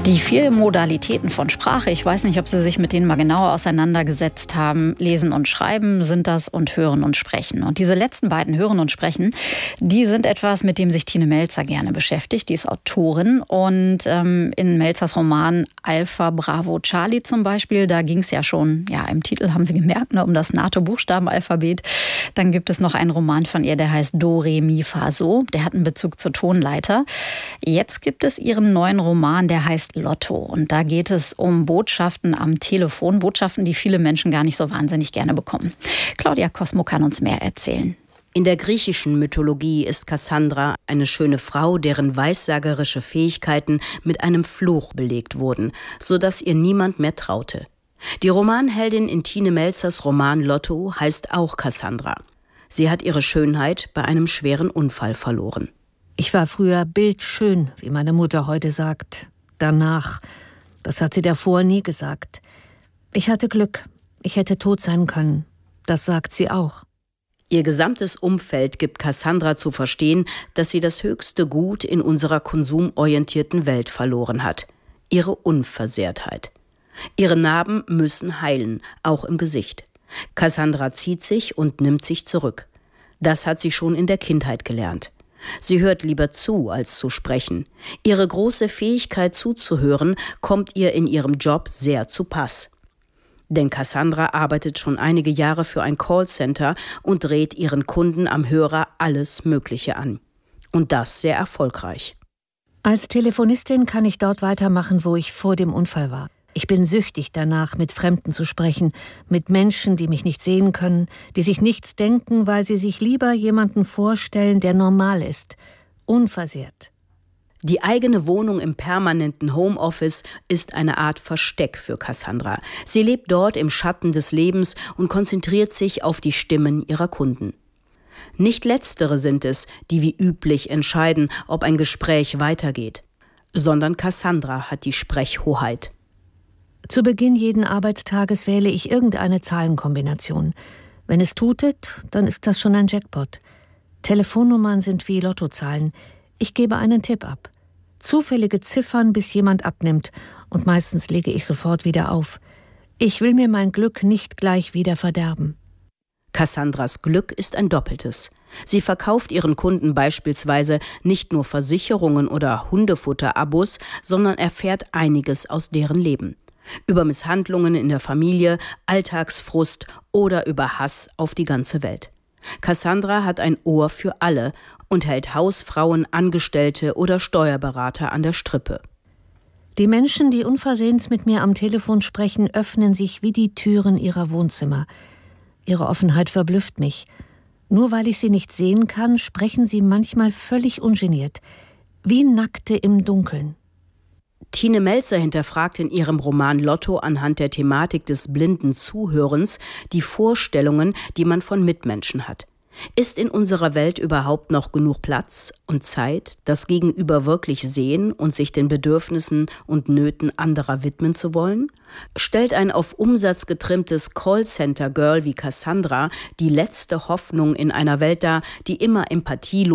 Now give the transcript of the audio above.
Die vielen Modalitäten von Sprache, ich weiß nicht, ob Sie sich mit denen mal genauer auseinandergesetzt haben. Lesen und Schreiben sind das und Hören und Sprechen. Und diese letzten beiden, Hören und Sprechen, die sind etwas, mit dem sich Tine Melzer gerne beschäftigt. Die ist Autorin und in Melzers Roman Alpha Bravo Charlie zum Beispiel, da ging es ja schon, im Titel haben Sie gemerkt, um das NATO-Buchstabenalphabet. Dann gibt es noch einen Roman von ihr, der heißt Do, Re, Mi, Fa, So. Der hat einen Bezug zur Tonleiter. Jetzt gibt es ihren neuen Roman, der heißt Lotto. Und da geht es um Botschaften am Telefon. Botschaften, die viele Menschen gar nicht so wahnsinnig gerne bekommen. Claudia Cosmo kann uns mehr erzählen. In der griechischen Mythologie ist Kassandra eine schöne Frau, deren weissagerische Fähigkeiten mit einem Fluch belegt wurden, sodass ihr niemand mehr traute. Die Romanheldin in Tine Melzers Roman Lotto heißt auch Kassandra. Sie hat ihre Schönheit bei einem schweren Unfall verloren. Ich war früher bildschön, wie meine Mutter heute sagt. Danach, das hat sie davor nie gesagt. Ich hatte Glück, ich hätte tot sein können. Das sagt sie auch. Ihr gesamtes Umfeld gibt Kassandra zu verstehen, dass sie das höchste Gut in unserer konsumorientierten Welt verloren hat: ihre Unversehrtheit. Ihre Narben müssen heilen, auch im Gesicht. Kassandra zieht sich und nimmt sich zurück. Das hat sie schon in der Kindheit gelernt. Sie hört lieber zu, als zu sprechen. Ihre große Fähigkeit zuzuhören kommt ihr in ihrem Job sehr zu Pass. Denn Kassandra arbeitet schon einige Jahre für ein Callcenter und dreht ihren Kunden am Hörer alles Mögliche an. Und das sehr erfolgreich. Als Telefonistin kann ich dort weitermachen, wo ich vor dem Unfall war. Ich bin süchtig danach, mit Fremden zu sprechen, mit Menschen, die mich nicht sehen können, die sich nichts denken, weil sie sich lieber jemanden vorstellen, der normal ist, unversehrt. Die eigene Wohnung im permanenten Homeoffice ist eine Art Versteck für Kassandra. Sie lebt dort im Schatten des Lebens und konzentriert sich auf die Stimmen ihrer Kunden. Nicht letztere sind es, die wie üblich entscheiden, ob ein Gespräch weitergeht, sondern Kassandra hat die Sprechhoheit. Zu Beginn jeden Arbeitstages wähle ich irgendeine Zahlenkombination. Wenn es tutet, dann ist das schon ein Jackpot. Telefonnummern sind wie Lottozahlen. Ich gebe einen Tipp ab. Zufällige Ziffern, bis jemand abnimmt. Und meistens lege ich sofort wieder auf. Ich will mir mein Glück nicht gleich wieder verderben. Kassandras Glück ist ein doppeltes. Sie verkauft ihren Kunden beispielsweise nicht nur Versicherungen oder Hundefutter-Abos, sondern erfährt einiges aus deren Leben. Über Misshandlungen in der Familie, Alltagsfrust oder über Hass auf die ganze Welt. Kassandra hat ein Ohr für alle und hält Hausfrauen, Angestellte oder Steuerberater an der Strippe. Die Menschen, die unversehens mit mir am Telefon sprechen, öffnen sich wie die Türen ihrer Wohnzimmer. Ihre Offenheit verblüfft mich. Nur weil ich sie nicht sehen kann, sprechen sie manchmal völlig ungeniert, wie Nackte im Dunkeln. Tine Melzer hinterfragt in ihrem Roman Lotto anhand der Thematik des blinden Zuhörens die Vorstellungen, die man von Mitmenschen hat. Ist in unserer Welt überhaupt noch genug Platz und Zeit, das Gegenüber wirklich sehen und sich den Bedürfnissen und Nöten anderer widmen zu wollen? Stellt ein auf Umsatz getrimmtes Callcenter-Girl wie Kassandra die letzte Hoffnung in einer Welt dar, die immer empathielos